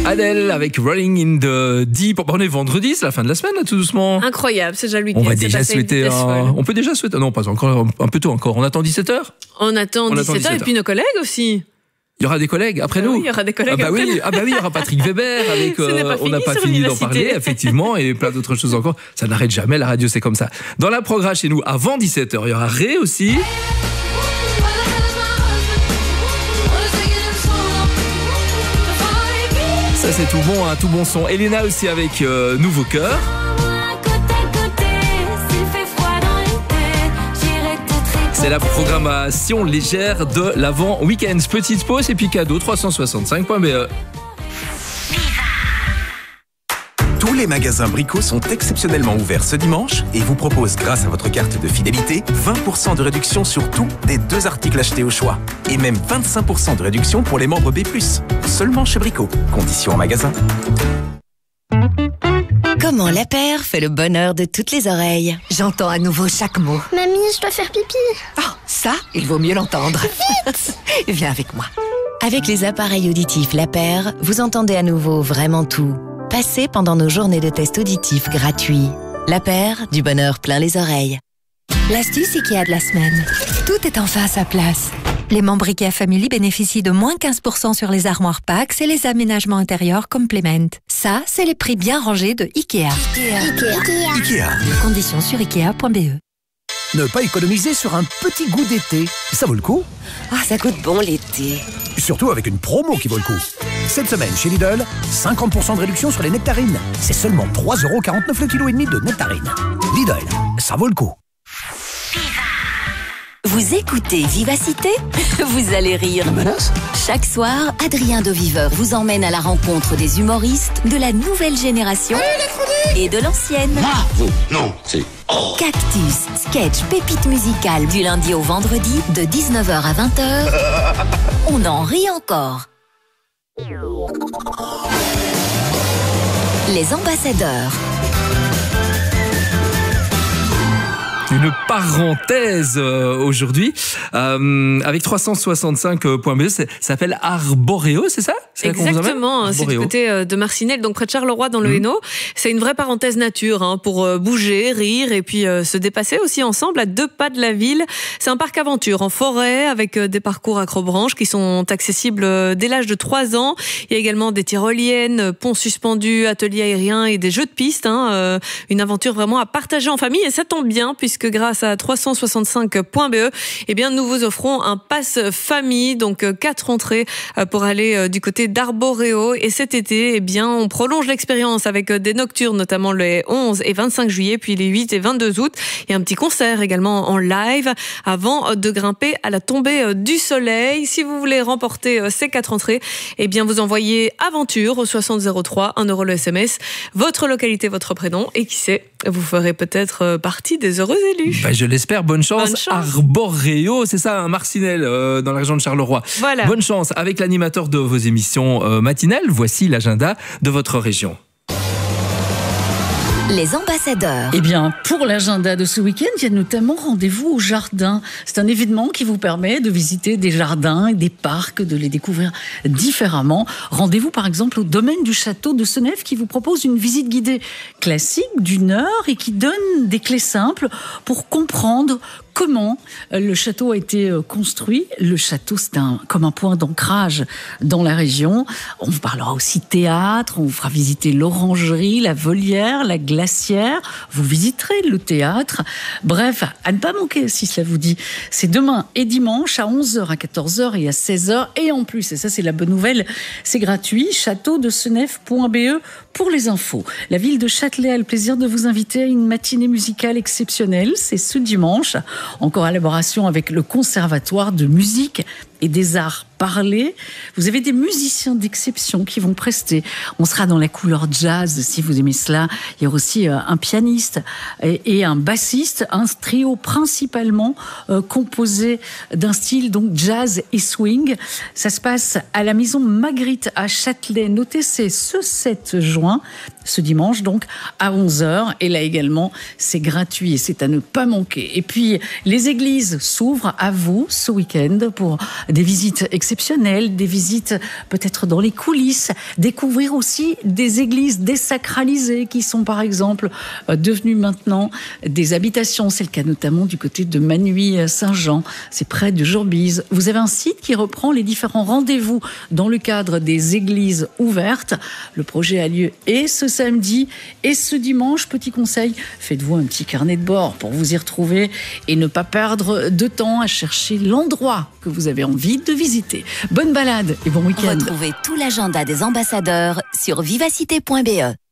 Adèle avec Rolling in the Deep. On est vendredi, c'est la fin de la semaine, là, tout doucement. Incroyable, c'est déjà le week-end. On va déjà souhaiter on peut déjà souhaiter. Non, pas encore, un peu tôt encore. On attend 17h. On attend 17h et puis nos collègues aussi. Il y aura des collègues après nous. Oui, il y aura des collègues après nous. Il y aura Patrick Weber avec on n'a pas fini d'en parler, effectivement, et plein d'autres choses encore. Ça n'arrête jamais, la radio, c'est comme ça. Dans la programme chez nous, avant 17h, il y aura Ré aussi. Ça, c'est tout bon, tout bon son. Elena aussi avec Nouveau Cœur. C'est la programmation légère de l'avant week-end. Petite pause et puis cadeau 365.be. Tous les magasins Brico sont exceptionnellement ouverts ce dimanche et vous proposent, grâce à votre carte de fidélité, 20% de réduction sur tout des 2 articles achetés au choix. Et même 25% de réduction pour les membres B+. Seulement chez Brico. Conditions en magasin. Comment la paire fait le bonheur de toutes les oreilles. J'entends à nouveau chaque mot. Mamie, je dois faire pipi. Oh, ça, il vaut mieux l'entendre. Vite. Viens avec moi. Avec les appareils auditifs La Paire, vous entendez à nouveau vraiment tout. Passez pendant nos journées de tests auditifs gratuits. La Paire, du bonheur plein les oreilles. L'astuce IKEA de la semaine. Tout est enfin à sa place. Les membres IKEA Family bénéficient de moins 15% sur les armoires Pax et les aménagements intérieurs Complement. Ça, c'est les prix bien rangés de IKEA. Ikea. Conditions sur ikea.be. Ne pas économiser sur un petit goût d'été, ça vaut le coup. Ah, ça goûte bon l'été. Surtout avec une promo qui vaut le coup. Cette semaine chez Lidl, 50% de réduction sur les nectarines. C'est seulement 3,49€ le kilo et demi de nectarines. Lidl, ça vaut le coup. Vous écoutez Vivacité? Vous allez rire. Chaque soir, Adrien de Viveur vous emmène à la rencontre des humoristes de la nouvelle génération et de l'ancienne. Non, c'est... Cactus, sketch, pépite musicale du lundi au vendredi de 19h à 20h. On en rit encore. Les ambassadeurs. Une parenthèse aujourd'hui avec 365.be, ça s'appelle Arboréo, c'est ça? Exactement, c'est du côté de Marcinelle, donc près de Charleroi dans le Hainaut. C'est une vraie parenthèse nature pour bouger, rire et puis se dépasser aussi ensemble à 2 pas de la ville. C'est un parc aventure en forêt avec des parcours accrobranches qui sont accessibles dès l'âge de 3 ans. Il y a également des tyroliennes, ponts suspendus, ateliers aériens et des jeux de piste. Une aventure vraiment à partager en famille et ça tombe bien puisque grâce à 365.be, eh bien, nous vous offrons un pass famille, donc 4 entrées pour aller du côté d'Arboréo. Et cet été, eh bien, on prolonge l'expérience avec des nocturnes, notamment les 11 et 25 juillet, puis les 8 et 22 août. Il y a un petit concert également en live avant de grimper à la tombée du soleil. Si vous voulez remporter ces 4 entrées, eh bien, vous envoyez aventure au 6003, 1€ le SMS, votre localité, votre prénom, et qui sait, vous ferez peut-être partie des heureux élus. Je l'espère. Bonne chance. Arboréo, c'est ça, Marcinelle, dans la région de Charleroi. Voilà. Bonne chance avec l'animateur de vos émissions matinales. Voici l'agenda de votre région. Les ambassadeurs. Eh bien, pour l'agenda de ce week-end, il y a notamment rendez-vous au jardin. C'est un événement qui vous permet de visiter des jardins et des parcs, de les découvrir différemment. Rendez-vous par exemple au domaine du château de Senef qui vous propose une visite guidée classique d'1 heure et qui donne des clés simples pour comprendre comment le château a été construit. Le château, c'est comme un point d'ancrage dans la région. On vous parlera aussi théâtre, on vous fera visiter l'orangerie, la volière, la glacière. Vous visiterez le théâtre. Bref, à ne pas manquer si cela vous dit. C'est demain et dimanche à 11h, à 14h et à 16h. Et en plus, et ça c'est la bonne nouvelle, c'est gratuit, châteaudesenef.be pour les infos. La ville de Châtelet a le plaisir de vous inviter à une matinée musicale exceptionnelle. C'est ce dimanche, en collaboration avec le Conservatoire de musique et des arts parlés. Vous avez des musiciens d'exception qui vont prester. On sera dans la couleur jazz, si vous aimez cela. Il y aura aussi un pianiste et un bassiste, un trio principalement composé d'un style donc jazz et swing. Ça se passe à la Maison Magritte à Châtelet. Notez, c'est ce 7 juin, ce dimanche donc, à 11h. Et là également, c'est gratuit et c'est à ne pas manquer. Et puis, les églises s'ouvrent à vous ce week-end pour des visites exceptionnelles. exceptionnelles, des visites peut-être dans les coulisses, découvrir aussi des églises désacralisées qui sont par exemple devenues maintenant des habitations. C'est le cas notamment du côté de Manuy-Saint-Jean, c'est près de Jourbise. Vous avez un site qui reprend les différents rendez-vous dans le cadre des églises ouvertes. Le projet a lieu et ce samedi et ce dimanche. Petit conseil, faites-vous un petit carnet de bord pour vous y retrouver et ne pas perdre de temps à chercher l'endroit que vous avez envie de visiter. Bonne balade et bon week-end. Retrouvez tout l'agenda des ambassadeurs sur vivacité.be.